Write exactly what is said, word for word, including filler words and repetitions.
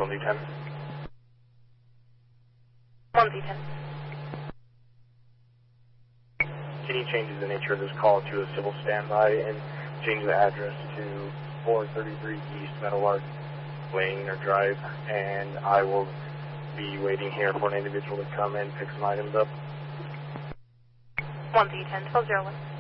one D ten. one D ten. Can you change the nature of this call to a civil standby and change the address to four thirty-three East Meadowlark Lane or Drive, and I will be waiting here for an individual to come and pick some items up. one D ten, twelve oh one.